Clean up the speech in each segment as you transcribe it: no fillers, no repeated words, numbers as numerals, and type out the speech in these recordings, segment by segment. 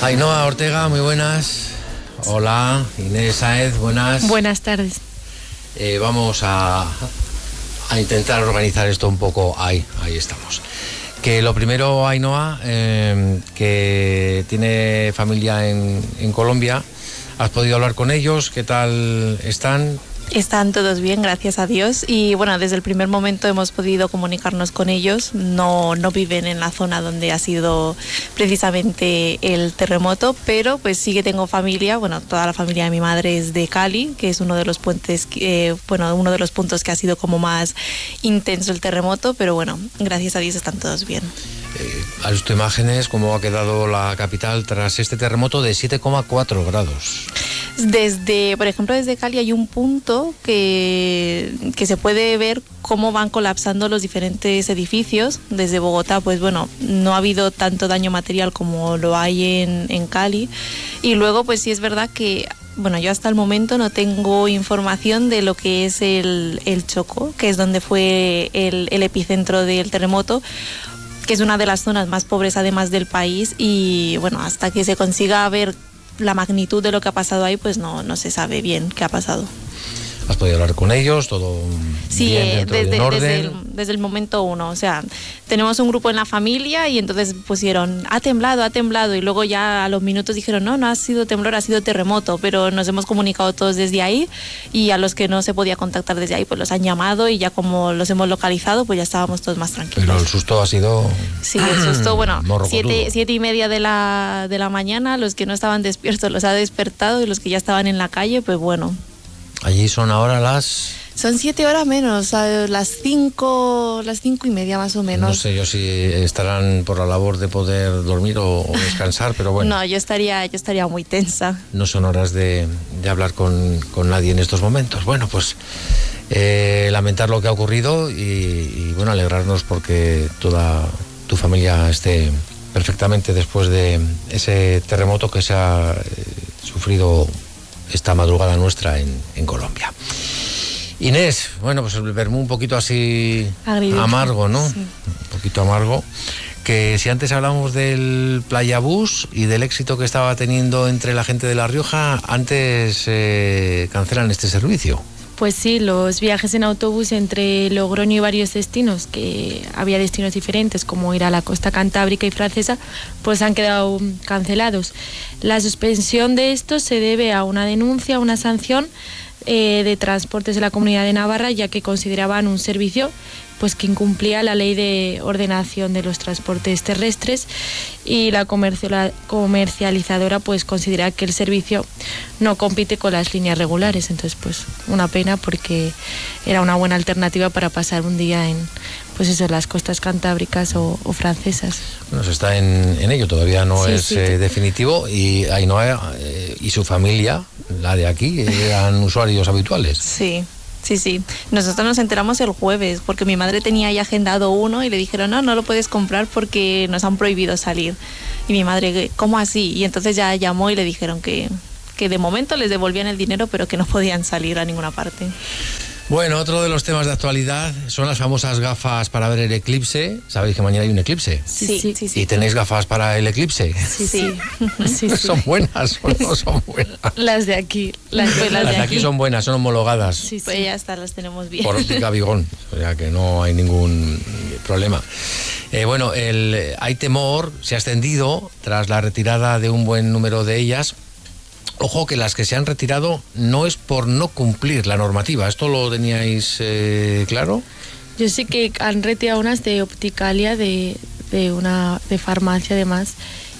Ainhoa Ortega, muy buenas. Hola, Inés Sáez, buenas. Buenas tardes. Vamos a intentar organizar esto un poco. Ahí estamos. Que lo primero, Ainhoa, que tiene familia en Colombia. ¿Has podido hablar con ellos? ¿Qué tal están? Están todos bien, gracias a Dios. Y bueno, desde el primer momento hemos podido comunicarnos con ellos. No viven en la zona donde ha sido precisamente el terremoto, pero pues sí que tengo familia. Bueno, toda la familia de mi madre es de Cali, que es uno de los puentes, uno de los puntos que ha sido como más intenso el terremoto, pero bueno, gracias a Dios están todos bien. ¿Has visto imágenes cómo ha quedado la capital tras este terremoto de 7,4 grados? Por ejemplo, desde Cali hay un punto que se puede ver cómo van colapsando los diferentes edificios. Desde Bogotá, pues bueno, no ha habido tanto daño material como lo hay en Cali. Y luego, pues sí es verdad que, bueno, yo hasta el momento no tengo información de lo que es el Chocó, que es donde fue el epicentro del terremoto, que es una de las zonas más pobres además del país, y bueno, hasta que se consiga ver la magnitud de lo que ha pasado ahí, pues no se sabe bien qué ha pasado. ¿Has podido hablar con ellos? ¿Todo bien, desde el momento uno? O sea, tenemos un grupo en la familia y entonces pusieron, ha temblado, y luego ya a los minutos dijeron, no ha sido temblor, ha sido terremoto, pero nos hemos comunicado todos desde ahí, y a los que no se podía contactar desde ahí, pues los han llamado, y ya como los hemos localizado, pues ya estábamos todos más tranquilos. Pero el susto ha sido... Sí, el susto, bueno, 7:30 de la mañana, los que no estaban despiertos los ha despertado, y los que ya estaban en la calle, pues bueno. Allí son ahora Son 7 horas menos, las 5:30 más o menos. No sé yo si estarán por la labor de poder dormir o descansar, pero bueno. No, yo estaría muy tensa. No son horas de hablar con nadie en estos momentos. Bueno, pues lamentar lo que ha ocurrido y bueno, alegrarnos porque toda tu familia esté perfectamente después de ese terremoto que se ha sufrido esta madrugada nuestra en Colombia. Inés, bueno, pues el vermú un poquito así amargo, ¿no? Sí. Un poquito amargo. Que si antes hablábamos del Playabús y del éxito que estaba teniendo entre la gente de La Rioja, antes cancelan este servicio. Pues sí, los viajes en autobús entre Logroño y varios destinos, que había destinos diferentes como ir a la costa cantábrica y francesa, pues han quedado cancelados. La suspensión de esto se debe a una denuncia, una sanción de Transportes de la Comunidad de Navarra, ya que consideraban un servicio pues que incumplía la ley de ordenación de los transportes terrestres, y la comercializadora pues considera que el servicio no compite con las líneas regulares. Entonces pues una pena, porque era una buena alternativa para pasar un día en las costas cantábricas o francesas. Bueno, se está en ello, todavía no es definitivo, y Ainhoa y su familia, la de aquí, eran usuarios habituales. Sí. Nosotros nos enteramos el jueves, porque mi madre tenía ya agendado uno y le dijeron, no lo puedes comprar porque nos han prohibido salir. Y mi madre, ¿cómo así? Y entonces ya llamó y le dijeron que de momento les devolvían el dinero, pero que no podían salir a ninguna parte. Bueno, otro de los temas de actualidad son las famosas gafas para ver el eclipse. ¿Sabéis que mañana hay un eclipse? Sí. ¿Y tenéis gafas para el eclipse? Sí. ¿Son buenas o no son buenas? Las de aquí. Las de aquí son buenas, son homologadas. Sí. Pues ya está, las tenemos bien. Por óptica Vigón, o sea que no hay ningún problema. Bueno, hay temor, se ha extendido tras la retirada de un buen número de ellas. Ojo, que las que se han retirado no es por no cumplir la normativa. ¿Esto lo teníais claro? Yo sé que han retirado unas de Opticalia, de farmacia además,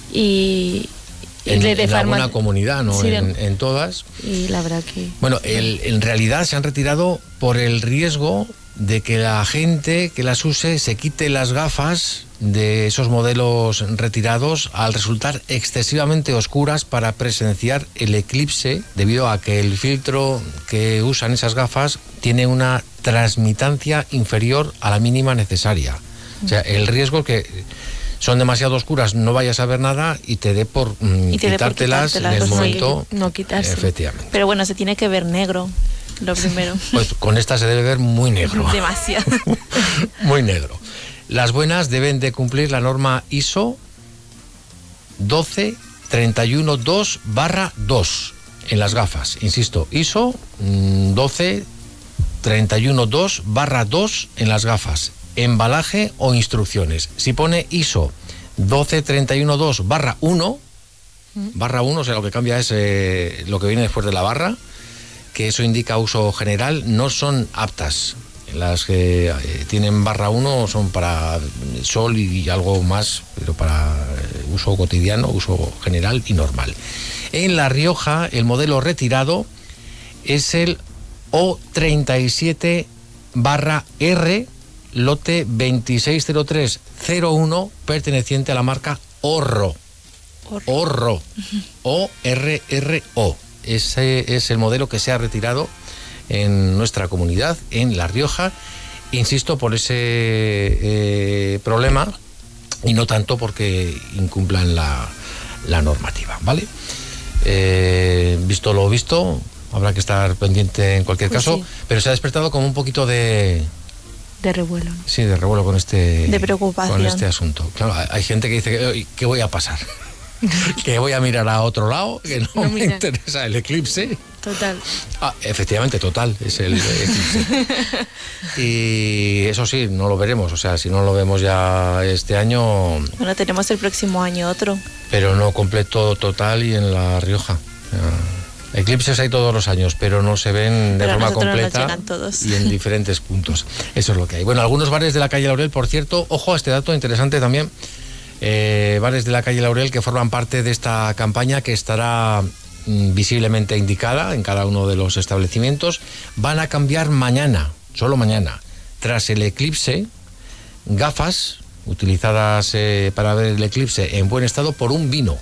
y en alguna comunidad, no sí, en todas. Y la verdad que... Bueno, en realidad se han retirado por el riesgo de que la gente que las use se quite las gafas de esos modelos retirados al resultar excesivamente oscuras para presenciar el eclipse, debido a que el filtro que usan esas gafas tiene una transmitancia inferior a la mínima necesaria. O sea, el riesgo es que son demasiado oscuras, no vayas a ver nada y te dé por quitártelas en el momento. No quitarse. Efectivamente. Pero bueno, se tiene que ver negro, lo primero. Pues con esta se debe ver muy negro. Demasiado. Muy negro. Las buenas deben de cumplir la norma ISO 12312-2 en las gafas. Insisto, ISO 12312-2 en las gafas. Embalaje o instrucciones. Si pone ISO 12312-1, barra 1, o sea, lo que cambia es lo que viene después de la barra, que eso indica uso general, no son aptas. Las que tienen barra 1 son para sol y algo más, pero para uso cotidiano, uso general y normal. En La Rioja, el modelo retirado es el O37-R, lote 260301, perteneciente a la marca Orro. Orro. O-R-R-O. Ese es el modelo que se ha retirado en nuestra comunidad, en La Rioja. Insisto, por ese problema y no tanto porque incumplan la normativa, ¿vale? Visto lo visto, habrá que estar pendiente en cualquier caso, sí. Pero se ha despertado como un poquito de revuelo, ¿no? Sí, de revuelo con de preocupación. con este asunto. Claro, hay gente que dice, ¿qué voy a pasar? Que voy a mirar a otro lado, que no me interesa el eclipse. Total. Efectivamente, total, es el eclipse. Y eso sí, no lo veremos, o sea, si no lo vemos ya este año... Bueno, tenemos el próximo año otro. Pero no completo, total y en La Rioja. Eclipses hay todos los años, pero no se ven de forma completa y en diferentes puntos. Eso es lo que hay. Bueno, algunos bares de la calle Laurel, por cierto, ojo a este dato interesante también, bares de la calle Laurel que forman parte de esta campaña que estará visiblemente indicada en cada uno de los establecimientos, van a cambiar mañana, solo mañana, tras el eclipse, gafas utilizadas para ver el eclipse en buen estado por un vino.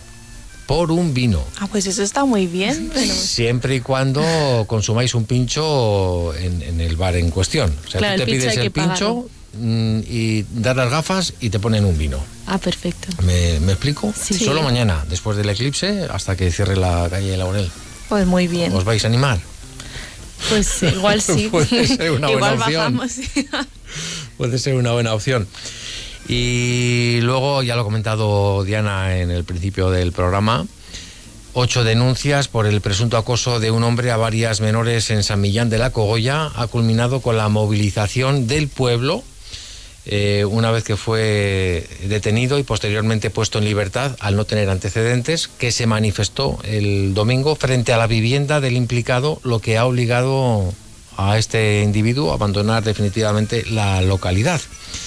Pues eso está muy bien. Pero... Siempre y cuando consumáis un pincho en el bar en cuestión. O sea, claro, tú te pides el pincho y das las gafas y te ponen un vino. Perfecto. ¿Me explico? Sí. Solo mañana, después del eclipse, hasta que cierre la calle Laurel. Pues muy bien. ¿Os vais a animar? Pues igual sí. Puede ser una buena opción. Bajamos, sí. Puede ser una buena opción. Y luego, ya lo ha comentado Diana en el principio del programa, 8 denuncias por el presunto acoso de un hombre a varias menores en San Millán de la Cogolla ha culminado con la movilización del pueblo, una vez que fue detenido y posteriormente puesto en libertad al no tener antecedentes, que se manifestó el domingo frente a la vivienda del implicado, lo que ha obligado a este individuo a abandonar definitivamente la localidad.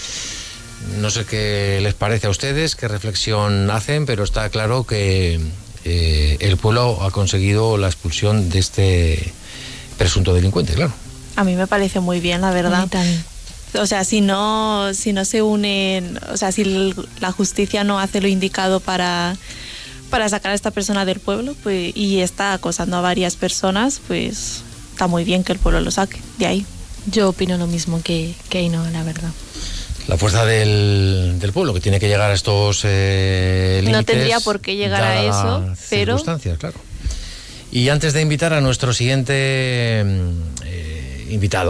No sé qué les parece a ustedes, qué reflexión hacen, pero está claro que el pueblo ha conseguido la expulsión de este presunto delincuente, claro. A mí me parece muy bien, la verdad. O sea, si no se unen, o sea, si la justicia no hace lo indicado para sacar a esta persona del pueblo, pues, y está acosando a varias personas, pues está muy bien que el pueblo lo saque de ahí. Yo opino lo mismo que Ainhoa, la verdad. La fuerza del pueblo, que tiene que llegar a estos límites. No tendría por qué llegar a eso, pero... circunstancias, claro. Y antes de invitar a nuestro siguiente invitado,